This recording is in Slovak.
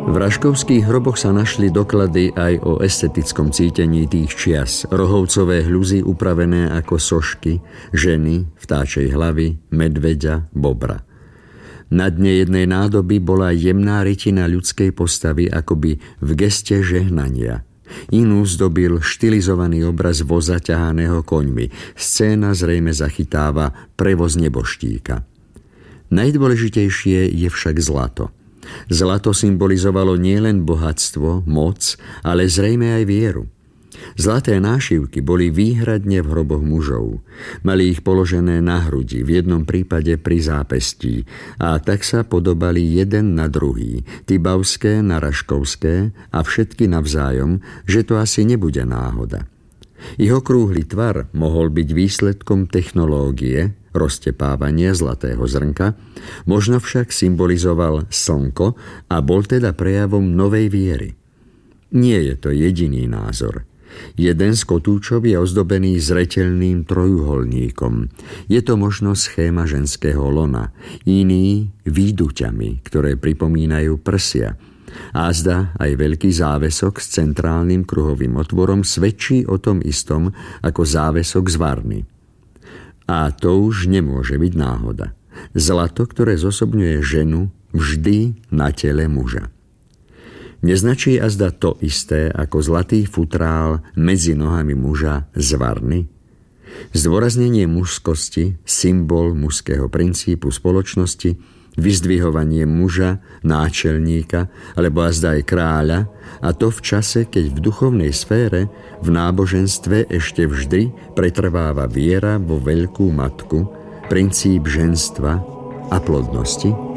V raškovských hroboch sa našli doklady aj o estetickom cítení tých čias. Rohovcové hľuzy upravené ako sošky, ženy, vtáčej hlavy, medveďa, bobra. Na dne jednej nádoby bola jemná rytina ľudskej postavy akoby v geste žehnania. Inú zdobil štilizovaný obraz voza ťahaného koňmi. Scéna zrejme zachytáva prevoz neboštíka. Najdôležitejšie je však zlato. Zlato symbolizovalo nielen bohatstvo, moc, ale zrejme aj vieru. Zlaté nášivky boli výhradne v hroboch mužov. Mali ich položené na hrudi, v jednom prípade pri zápestí, a tak sa podobali jeden na druhý, tibavské na raškovské a všetky navzájom, že to asi nebude náhoda. Ich okrúhly tvar mohol byť výsledkom technológie, roztepávania zlatého zrnka, možno však symbolizoval slnko a bol teda prejavom novej viery. Nie je to jediný názor. Jeden z kotúčov je ozdobený zreteľným trojuholníkom. Je to možno schéma ženského lona, iný výduťami, ktoré pripomínajú prsia. A zda aj veľký závesok s centrálnym kruhovým otvorom svedčí o tom istom ako závesok z varny. A to už nemôže byť náhoda. Zlato, ktoré zosobňuje ženu, vždy na tele muža. Neznačí azda to isté ako zlatý futrál medzi nohami muža z varny? Zdôraznenie mužskosti, symbol mužského princípu spoločnosti, vyzdvihovanie muža, náčelníka alebo azda aj kráľa, a to v čase, keď v duchovnej sfére, v náboženstve ešte vždy pretrváva viera vo veľkú matku, princíp ženstva a plodnosti?